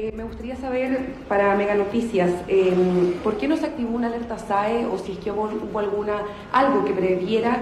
Me gustaría saber, para Mega Noticias, ¿por qué no se activó una alerta SAE o si es que hubo algo que previera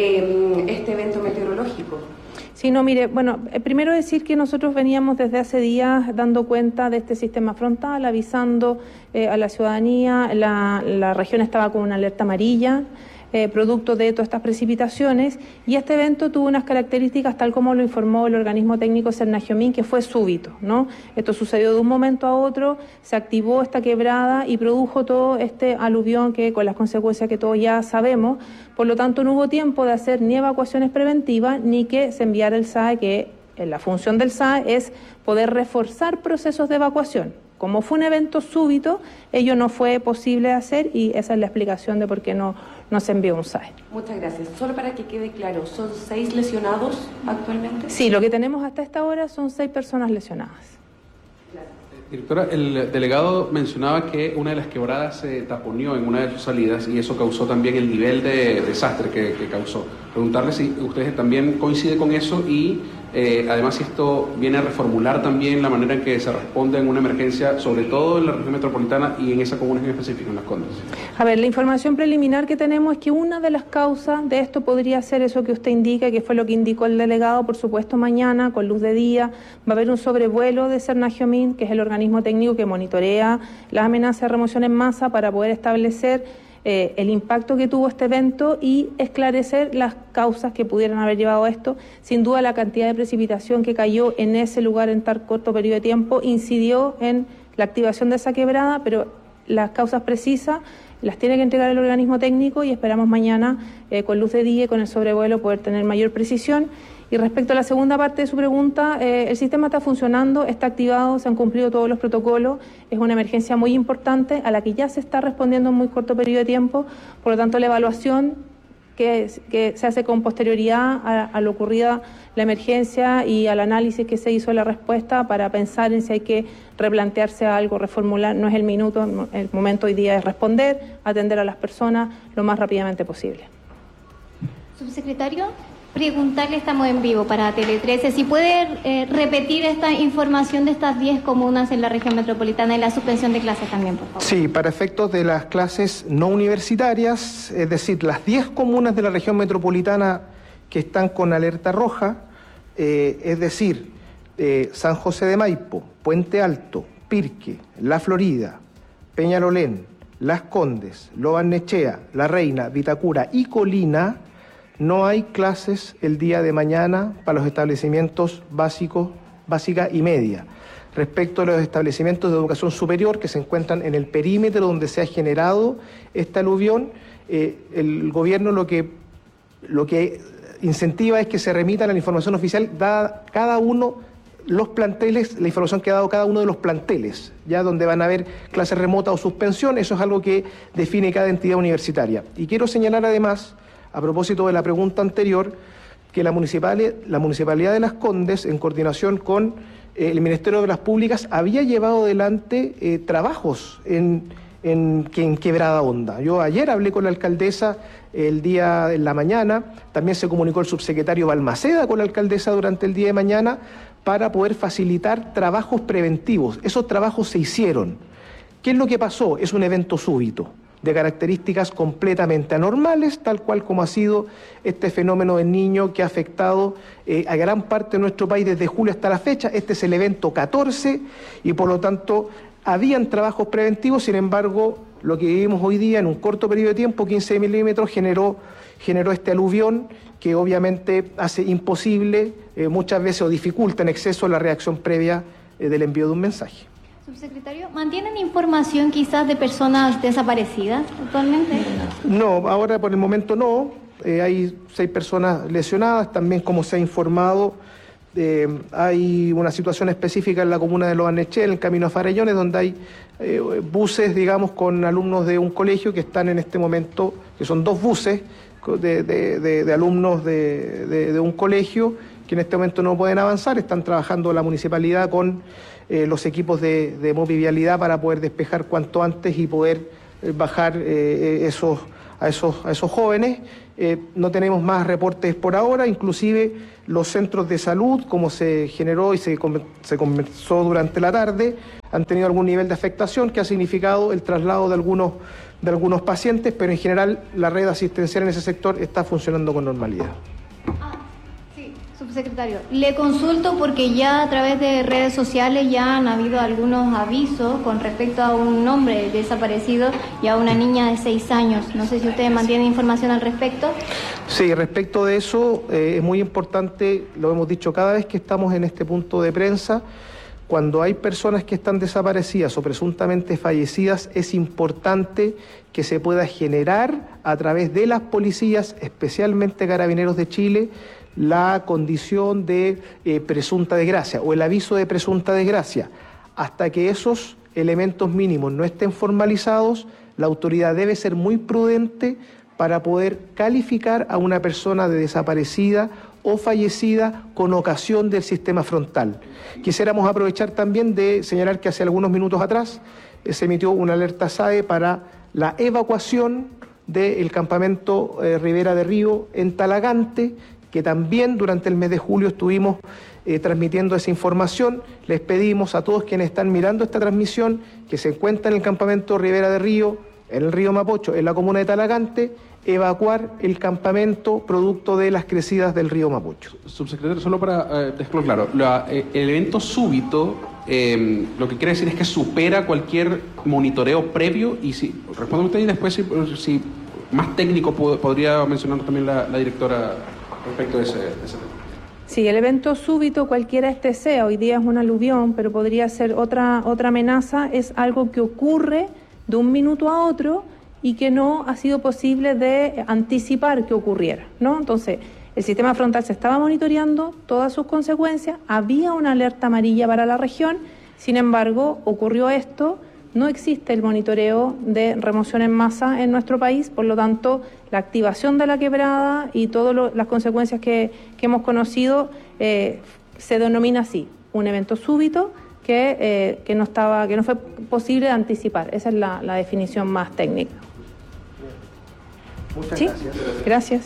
este evento meteorológico? Sí, no, mire, bueno, primero decir que nosotros veníamos desde hace días dando cuenta de este sistema frontal, avisando a la ciudadanía. La región estaba con una alerta amarilla, producto de todas estas precipitaciones, y este evento tuvo unas características tal como lo informó el organismo técnico Cernagiomín, que fue súbito, ¿no? Esto sucedió de un momento a otro, se activó esta quebrada y produjo todo este aluvión que con las consecuencias que todos ya sabemos. Por lo tanto, no hubo tiempo de hacer ni evacuaciones preventivas ni que se enviara el SAE, que la función del SAE es poder reforzar procesos de evacuación. Como fue un evento súbito, ello no fue posible hacer y esa es la explicación de por qué no se envió un SAE. Muchas gracias. Solo para que quede claro, ¿son 6 lesionados actualmente? Sí, lo que tenemos hasta esta hora son 6 personas lesionadas. Directora, el delegado mencionaba que una de las quebradas se taponeó en una de sus salidas y eso causó también el nivel de desastre que causó. Preguntarle si ustedes también coinciden con eso y además si esto viene a reformular también la manera en que se responde en una emergencia, sobre todo en la región metropolitana y en esa comuna en específico, en Las Condes. A ver, la información preliminar que tenemos es que una de las causas de esto podría ser eso que usted indica, que fue lo que indicó el delegado. Por supuesto, mañana, con luz de día, va a haber un sobrevuelo de Cernagiomín, que es el organismo técnico que monitorea las amenazas de remoción en masa para poder establecer el impacto que tuvo este evento y esclarecer las causas que pudieran haber llevado a esto. Sin duda, la cantidad de precipitación que cayó en ese lugar en tan corto periodo de tiempo incidió en la activación de esa quebrada, pero las causas precisas las tiene que entregar el organismo técnico y esperamos mañana, con luz de día y con el sobrevuelo, poder tener mayor precisión. Y respecto a la segunda parte de su pregunta, el sistema está funcionando, está activado, se han cumplido todos los protocolos, es una emergencia muy importante a la que ya se está respondiendo en muy corto periodo de tiempo, por lo tanto la evaluación que se hace con posterioridad a lo ocurrida la emergencia y al análisis que se hizo de la respuesta para pensar en si hay que replantearse algo, reformular, no es el minuto, el momento hoy día es responder, atender a las personas lo más rápidamente posible. Subsecretario, preguntarle, estamos en vivo para Tele 13, si puede repetir esta información de estas 10 comunas en la región metropolitana y la suspensión de clases también, por favor. Sí, para efectos de las clases no universitarias, es decir, las 10 comunas de la región metropolitana que están con alerta roja, es decir, San José de Maipo, Puente Alto, Pirque, La Florida, Peñalolén, Las Condes, Lo Barnechea, La Reina, Vitacura y Colina. No hay clases el día de mañana para los establecimientos básica y media. Respecto a los establecimientos de educación superior que se encuentran en el perímetro donde se ha generado esta aluvión, el gobierno lo que incentiva es que se remitan a la información oficial dada cada uno los planteles, la información que ha dado cada uno de los planteles, ya donde van a haber clases remotas o suspensión. Eso es algo que define cada entidad universitaria. Y quiero señalar además, a propósito de la pregunta anterior, que la Municipalidad de Las Condes, en coordinación con el Ministerio de Obras Públicas, había llevado adelante trabajos en Quebrada Honda. Yo ayer hablé con la alcaldesa en la mañana, también se comunicó el subsecretario Balmaceda con la alcaldesa durante el día de mañana para poder facilitar trabajos preventivos. Esos trabajos se hicieron. ¿Qué es lo que pasó? Es un evento súbito, de características completamente anormales, tal cual como ha sido este fenómeno del Niño que ha afectado a gran parte de nuestro país desde julio hasta la fecha. Este es el evento 14 y por lo tanto habían trabajos preventivos. Sin embargo, lo que vivimos hoy día en un corto periodo de tiempo, 15 milímetros, generó este aluvión que obviamente hace imposible muchas veces o dificulta en exceso la reacción previa del envío de un mensaje. Subsecretario, ¿mantienen información quizás de personas desaparecidas actualmente? No, ahora por el momento no. Hay 6 personas lesionadas. También, como se ha informado, hay una situación específica en la comuna de Lo Barnechea, en el camino a Farellones, donde hay buses, digamos, con alumnos de un colegio que están en este momento, que son 2 buses de alumnos de un colegio que en este momento no pueden avanzar. Están trabajando la municipalidad con los equipos de movilidad para poder despejar cuanto antes y poder bajar esos esos jóvenes. No tenemos más reportes por ahora, inclusive los centros de salud, como se generó y se conversó durante la tarde, han tenido algún nivel de afectación que ha significado el traslado de algunos pacientes, pero en general la red asistencial en ese sector está funcionando con normalidad. Sí, subsecretario, le consulto porque ya a través de redes sociales ya han habido algunos avisos con respecto a un hombre desaparecido y a una niña de 6 años. No sé si ustedes mantienen información al respecto. Sí, respecto de eso, es muy importante, lo hemos dicho cada vez que estamos en este punto de prensa, cuando hay personas que están desaparecidas o presuntamente fallecidas, es importante que se pueda generar a través de las policías, especialmente Carabineros de Chile, la condición de presunta desgracia o el aviso de presunta desgracia. Hasta que esos elementos mínimos no estén formalizados, la autoridad debe ser muy prudente para poder calificar a una persona de desaparecida o fallecida con ocasión del sistema frontal. Quisiéramos aprovechar también de señalar que hace algunos minutos atrás se emitió una alerta SAE para la evacuación del campamento Ribera de Río en Talagante, que también durante el mes de julio estuvimos transmitiendo esa información. Les pedimos a todos quienes están mirando esta transmisión que se encuentran en el campamento Ribera de Río, en el río Mapocho, en la comuna de Talagante, evacuar el campamento producto de las crecidas del río Mapocho. Subsecretario, solo para dejarlo claro, el evento súbito lo que quiere decir es que supera cualquier monitoreo previo, y si responde usted y después si más técnico podría mencionar también la directora respecto de ese tema. Sí, el evento súbito, cualquiera sea, hoy día es un aluvión, pero podría ser otra amenaza, es algo que ocurre de un minuto a otro y que no ha sido posible de anticipar que ocurriera, ¿no? Entonces, el sistema frontal se estaba monitoreando todas sus consecuencias, había una alerta amarilla para la región, sin embargo, ocurrió esto, no existe el monitoreo de remoción en masa en nuestro país, por lo tanto, la activación de la quebrada y todas las consecuencias que hemos conocido se denomina así, un evento súbito que no fue posible de anticipar. Esa es la definición más técnica. Muchas ¿Sí? gracias. Gracias.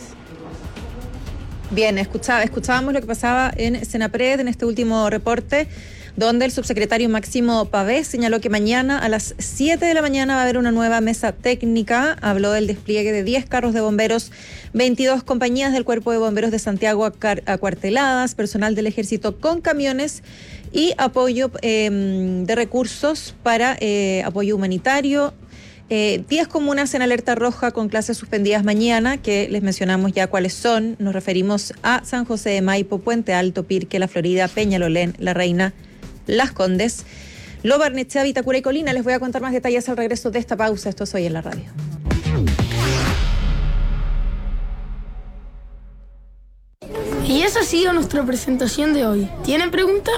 Bien, escuchábamos lo que pasaba en Senapred en este último reporte, donde el subsecretario Máximo Pavés señaló que mañana a las 7 de la mañana va a haber una nueva mesa técnica. Habló del despliegue de 10 carros de bomberos, 22 compañías del Cuerpo de Bomberos de Santiago acuarteladas, personal del Ejército con camiones y apoyo de recursos para apoyo humanitario. 10 comunas en alerta roja con clases suspendidas mañana, que les mencionamos ya cuáles son. Nos referimos a San José de Maipo, Puente Alto, Pirque, La Florida, Peñalolén, La Reina, Las Condes, Lo Barnechea, Vitacura y Colina. Les voy a contar más detalles al regreso de esta pausa. Esto es Hoy en la Radio. Y esa ha sido nuestra presentación de hoy. ¿Tienen preguntas?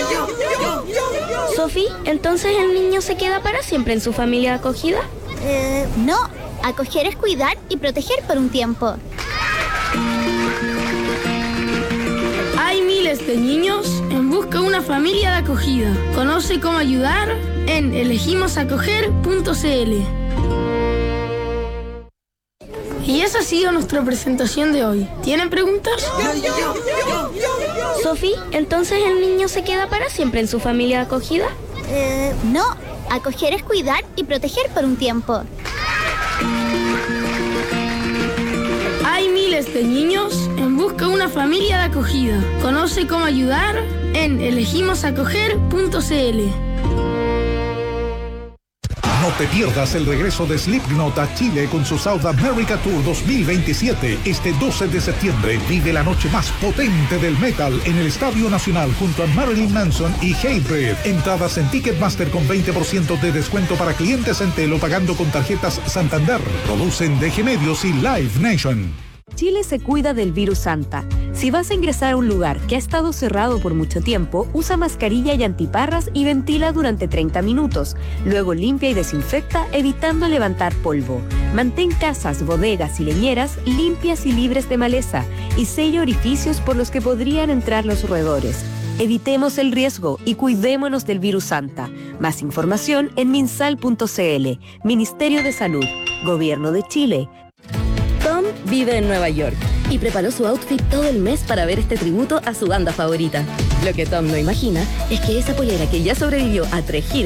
Sofi, ¿entonces el niño se queda para siempre en su familia acogida? No, acoger es cuidar y proteger por un tiempo. Hay miles de niños en busca de una familia de acogida. Conoce cómo ayudar en elegimosacoger.cl. Y esa ha sido nuestra presentación de hoy. ¿Tienen preguntas? Sofi, ¿entonces el niño se queda para siempre en su familia acogida? No, acoger es cuidar y proteger por un tiempo. Hay miles de niños en busca de una familia de acogida. Conoce cómo ayudar en elegimosacoger.cl. No te pierdas el regreso de Slipknot a Chile con su South America Tour 2027. Este 12 de septiembre vive la noche más potente del metal en el Estadio Nacional junto a Marilyn Manson y Hatebreed. Entradas en Ticketmaster con 20% de descuento para clientes en Telo pagando con tarjetas Santander. Producen DG Medios y Live Nation. Chile se cuida del virus Santa. Si vas a ingresar a un lugar que ha estado cerrado por mucho tiempo, usa mascarilla y antiparras y ventila durante 30 minutos. Luego limpia y desinfecta, evitando levantar polvo. Mantén casas, bodegas y leñeras limpias y libres de maleza y sella orificios por los que podrían entrar los roedores. Evitemos el riesgo y cuidémonos del virus Santa. Más información en minsal.cl. Ministerio de Salud. Gobierno de Chile. vive en Nueva York y preparó su outfit todo el mes para ver este tributo a su banda favorita. Lo que Tom no imagina es que esa polera que ya sobrevivió a 3 giras